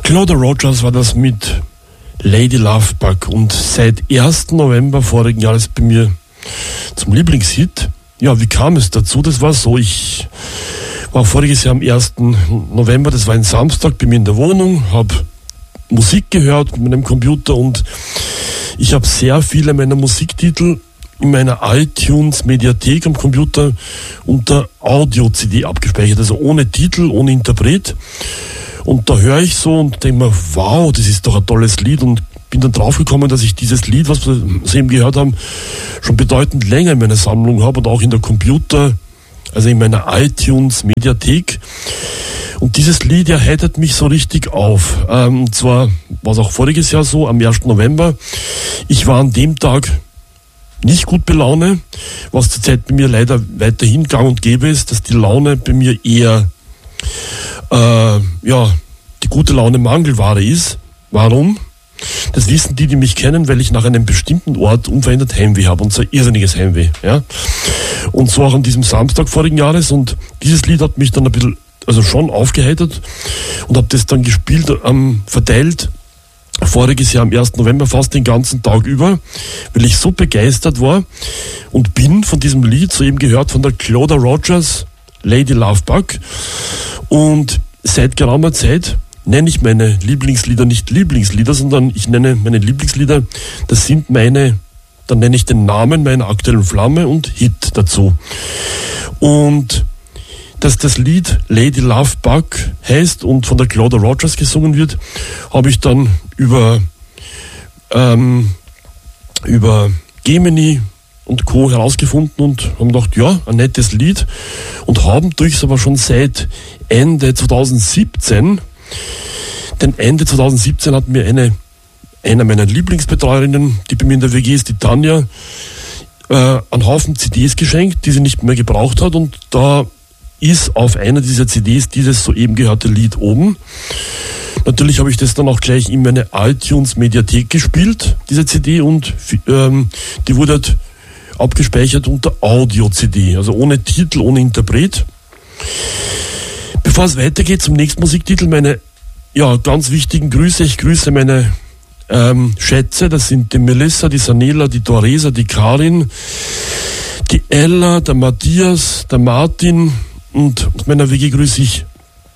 Claudia Rogers war das mit Lady Lovebug und seit 1. November vorigen Jahres bei mir zum Lieblingshit. Ja, wie kam es dazu? Das war so, ich war voriges Jahr am 1. November, das war ein Samstag, bei mir in der Wohnung, habe Musik gehört mit meinem Computer und ich habe sehr viele meiner Musiktitel in meiner iTunes-Mediathek am Computer unter Audio-CD abgespeichert, also ohne Titel, ohne Interpret. Und da höre ich so und denke mir, wow, das ist doch ein tolles Lied, und bin dann draufgekommen, dass ich dieses Lied, was wir eben gehört haben, schon bedeutend länger in meiner Sammlung habe und auch in der Computer, also in meiner iTunes-Mediathek. Und dieses Lied, ja, heitert mich so richtig auf. Und zwar war es auch voriges Jahr so, am 1. November. Ich war an dem Tag nicht gut bei Laune, was zurzeit bei mir leider weiterhin gang und gäbe ist, dass die Laune bei mir eher die gute Laune Mangelware ist. Warum? Das wissen die mich kennen, weil ich nach einem bestimmten Ort unverändert Heimweh habe, und zwar irrsinniges Heimweh. Ja? Und so auch an diesem Samstag vorigen Jahres, und dieses Lied hat mich dann ein bisschen, also schon aufgeheitert, und habe das dann gespielt, verteilt, voriges Jahr am 1. November fast den ganzen Tag über, weil ich so begeistert war und bin von diesem Lied, soeben gehört von der Claudia Rogers, Lady Lovebug. Und seit geraumer Zeit nenne ich meine Lieblingslieder nicht Lieblingslieder, sondern ich nenne meine Lieblingslieder, das sind meine, dann nenne ich den Namen meiner aktuellen Flamme und Hit dazu. Und dass das Lied Lady Lovebug heißt und von der Claudia Rogers gesungen wird, habe ich dann über Gemini und Co. herausgefunden und haben gedacht, ja, ein nettes Lied, und haben durch es aber schon seit Ende 2017, denn Ende 2017 hat mir eine meiner Lieblingsbetreuerinnen, die bei mir in der WG ist, die Tanja, einen Haufen CDs geschenkt, die sie nicht mehr gebraucht hat, und da ist auf einer dieser CDs dieses soeben gehörte Lied oben. Natürlich habe ich das dann auch gleich in meine iTunes-Mediathek gespielt, diese CD, und die wurde halt abgespeichert unter Audio-CD, also ohne Titel, ohne Interpret. Bevor es weitergeht zum nächsten Musiktitel, meine ganz wichtigen Grüße. Ich grüße meine Schätze, das sind die Melissa, die Sanela, die Doresa, die Karin, die Ella, der Matthias, der Martin, und aus meiner WG grüße ich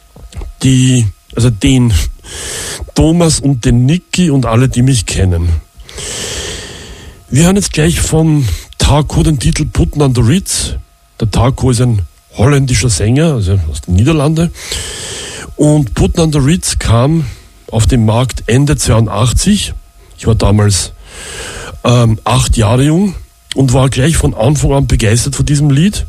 den Thomas und den Niki und alle, die mich kennen. Wir hören jetzt gleich von Taco den Titel Putten an the Ritz. Der Taco ist ein holländischer Sänger, also aus den Niederlanden. Und Putten an the Ritz kam auf den Markt Ende 82. Ich war damals 8 Jahre jung und war gleich von Anfang an begeistert von diesem Lied.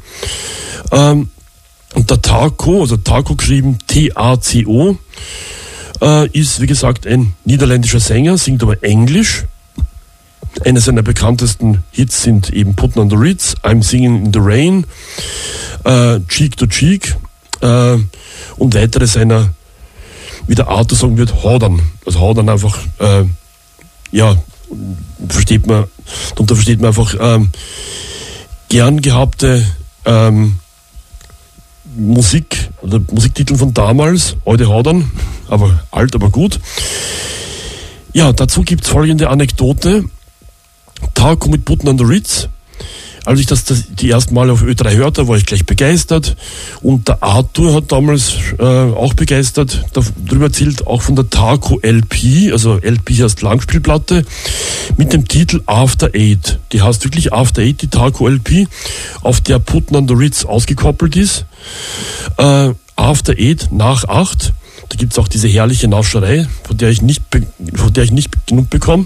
Und der Taco, also Taco geschrieben T-A-C-O, ist wie gesagt ein niederländischer Sänger, singt aber Englisch. Einer seiner bekanntesten Hits sind eben Putten on the Ritz, I'm Singing in the Rain, Cheek to Cheek und weitere seiner, wie der Arthur sagen wird, Hodern. Also Hodern einfach, darunter versteht man einfach gern gehabte Musik oder Musiktitel von damals, heute Hodern, aber alt, aber gut. Ja, dazu gibt es folgende Anekdote. Taco mit Putten on the Ritz. Als ich das die ersten Male auf Ö3 hörte, war ich gleich begeistert. Und der Arthur hat damals auch begeistert darüber erzählt, auch von der Taco LP, also LP heißt Langspielplatte, mit dem Titel After 8. Die heißt wirklich After 8, die Taco LP, auf der Putten on the Ritz ausgekoppelt ist. After 8, nach 8. Da gibt es auch diese herrliche Nascherei, von der ich nicht genug bekomme.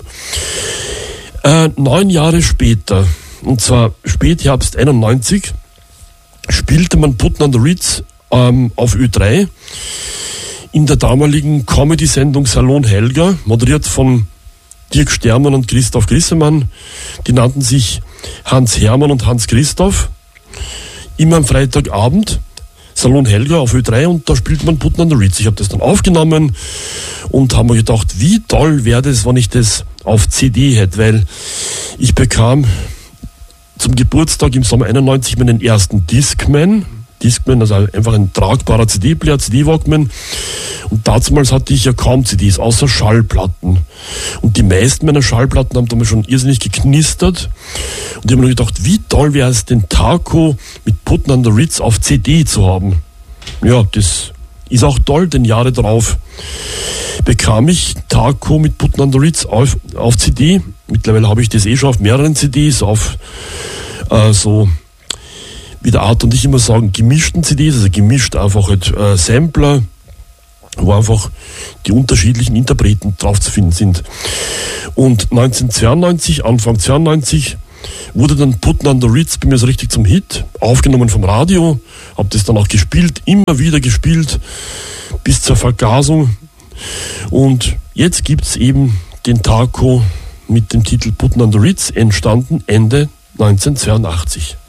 9 Jahre später, und zwar Spätherbst 91, spielte man Putten on the Ritz auf Ö3 in der damaligen Comedy-Sendung Salon Helga, moderiert von Dirk Stermann und Christoph Grissemann. Die nannten sich Hans Hermann und Hans Christoph. Immer am Freitagabend, Salon Helga auf Ö3, und da spielt man Putten on the Ritz. Ich habe das dann aufgenommen und habe mir gedacht, wie toll wäre das, wenn ich das auf CD hätte, weil ich bekam zum Geburtstag im Sommer 91 meinen ersten Discman, also einfach ein tragbarer CD-Player, CD-Walkman, Und damals hatte ich ja kaum CDs, außer Schallplatten. Und die meisten meiner Schallplatten haben damals schon irrsinnig geknistert. Und ich habe mir gedacht, wie toll wäre es, den Taco mit Puttin' on the Ritz auf CD zu haben. Ja, das ist auch toll, denn Jahre darauf bekam ich Taco mit Puttin' on the Ritz auf CD. Mittlerweile habe ich das schon auf mehreren CDs, auf so, wie der Art und ich immer sagen, gemischten CDs, also gemischt einfach halt Sampler, wo einfach die unterschiedlichen Interpreten drauf zu finden sind. Und 1992, Anfang 92, wurde dann Puttin' on the Ritz bei mir so richtig zum Hit, aufgenommen vom Radio, habe das dann auch gespielt, immer wieder gespielt, bis zur Vergasung. Und jetzt gibt es eben den Taco mit dem Titel Puttin' on the Ritz, entstanden Ende 1982.